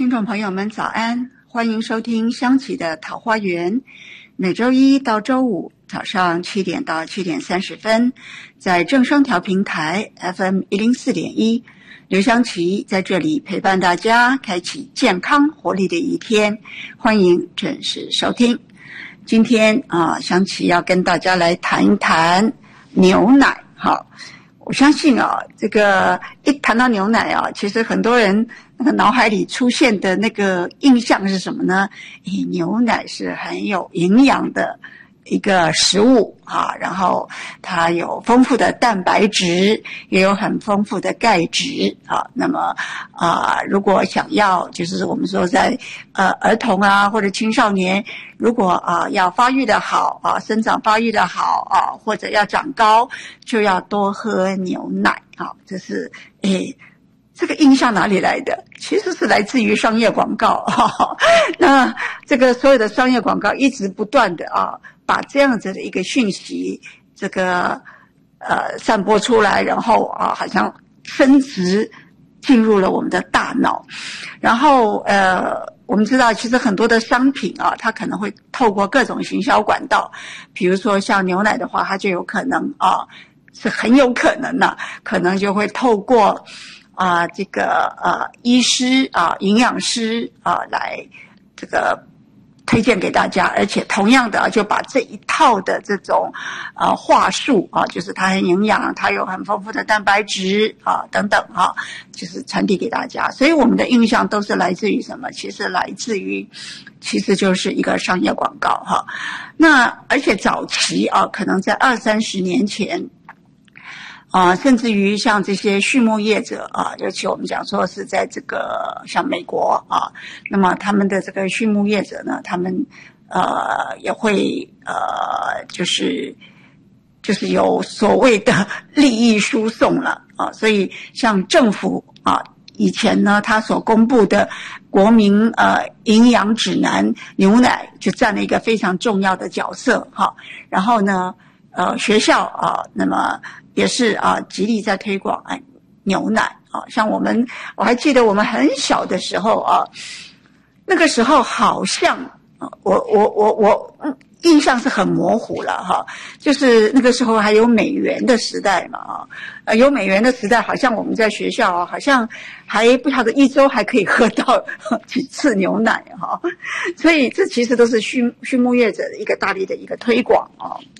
听众朋友们早安，欢迎收听香琪的桃花源，每周一到周五早上7点到7点30分，在正声调频台 FM 104.1，刘香琪在这里陪伴大家，开启健康活力的一天，欢迎准时收听。今天香琪要跟大家来谈一谈牛奶。好，我相信这个一谈到牛奶其实很多人那个脑海里出现的那个印象是什么呢？牛奶是很有营养的一个食物然后它有丰富的蛋白质，也有很丰富的钙质那么如果想要就是我们说在儿童或者青少年，如果要发育的好生长发育的好或者要长高，就要多喝牛奶这是这个印象哪里来的？其实是来自于商业广告那这个所有的商业广告一直不断的把这样子的一个讯息这个散播出来，然后好像升值进入了我们的大脑。然后我们知道其实很多的商品它可能会透过各种行销管道，比如说像牛奶的话，它就有可能是很有可能可能就会透过这个医师营养师来这个推荐给大家，而且同样的就把这一套的这种话术就是它很营养，它有很丰富的蛋白质等等就是传递给大家。所以我们的印象都是来自于什么？其实就是一个商业广告那而且早期可能在20-30年前甚至于像这些畜牧业者尤其我们讲说是在这个像美国那么他们的这个畜牧业者呢，他们也会就是有所谓的利益输送了所以像政府以前呢，他所公布的国民营养指南，牛奶就占了一个非常重要的角色然后呢学校那么也是极力在推广牛奶像我还记得我们很小的时候那个时候好像我印象是很模糊了就是那个时候还有美元的时代嘛有美元的时代，好像我们在学校好像还不晓得一周还可以喝到几次牛奶所以这其实都是畜牧业者的一个大力的一个推广